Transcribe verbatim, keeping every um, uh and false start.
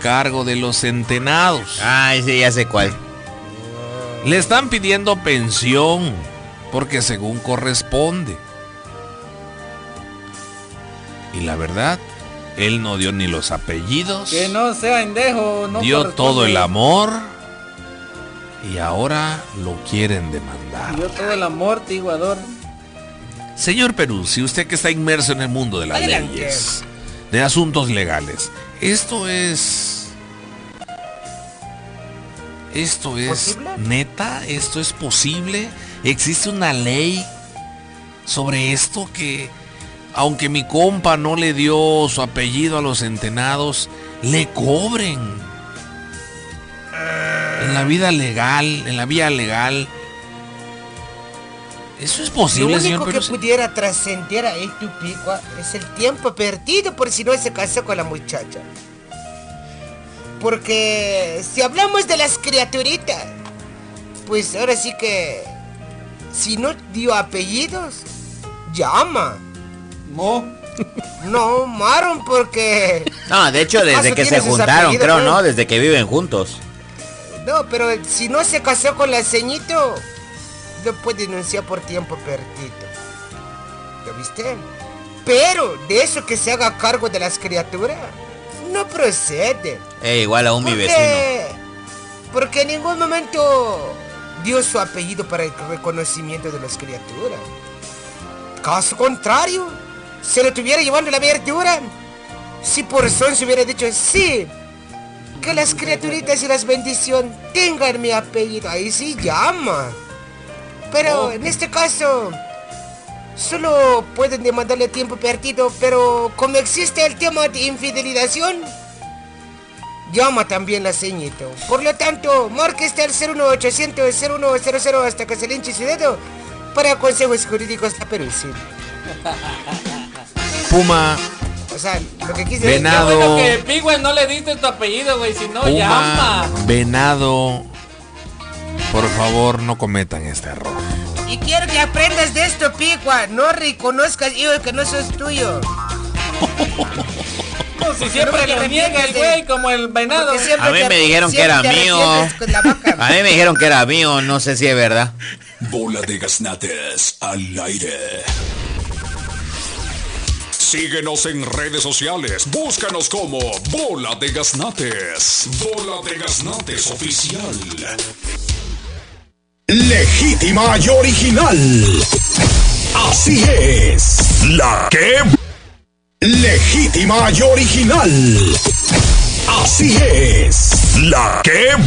cargo de los centenados. Ay, sí, ya sé cuál. Le están pidiendo pensión porque según corresponde. Y la verdad, él no dio ni los apellidos. Que no sea endejo, no dio corresponde. todo el amor y ahora lo quieren demandar. Dio todo el amor, tiguador. Señor Peruzzi, usted que está inmerso en el mundo de las Adelante. leyes, de asuntos legales, esto es... ¿Esto es ¿Posible? neta? ¿Esto es posible? ¿Existe una ley sobre esto que, aunque mi compa no le dio su apellido a los centenados, le cobren? En la vida legal, en la vía legal, ¿eso es Lo posible, señor único que Peruzzi? pudiera trascender a esto, Picua, es el tiempo perdido por si no se casó con la muchacha. Porque si hablamos de las criaturitas, pues ahora sí que si no dio apellidos, llama. Mo. No, Maron, porque... No, de hecho, desde ¿Acaso que se tiene sus juntaron, apellidos, creo, eh? ¿no? Desde que viven juntos. No, pero si no se casó con la ceñito, lo puede denunciar por tiempo perdido. ¿Lo viste? Pero de eso que se haga cargo de las criaturas, no procede. Eh, igual aún mi vecino. Porque, porque en ningún momento dio su apellido para el reconocimiento de las criaturas. Caso contrario, se lo estuviera llevando la verdura. Si por son se hubiera dicho sí, que las criaturitas y las bendiciones tengan mi apellido, ahí sí llama. Pero Oh. en este caso, solo pueden demandarle tiempo perdido, pero como existe el tema de infidelización, llama también la ceñito. Por lo tanto, marque este al cero uno ochocientos cero uno cero cero hasta que se le hinche su dedo para consejos jurídicos de Peruzzi. Puma, O sea, lo que quise Venado. Qué bueno que Pigüen no le diste tu apellido, güey, si no Puma, llama. Venado, por favor no cometan este error. Y quiero que aprendas de esto, Picua. No reconozcas, hijo, que no sos tuyo. No, si siempre Porque lo niega el de- güey como el venado. Porque siempre A mí te- me dijeron que siempre era te mío. arrepientes con la vaca. A mí me dijeron que era mío, no sé si es verdad. Bola de gaznates al aire. Síguenos en redes sociales. Búscanos como Bola de Gaznates. Bola de Gaznates Oficial. Legítima y original. Así es. La que... Legítima y original. Así es. La que...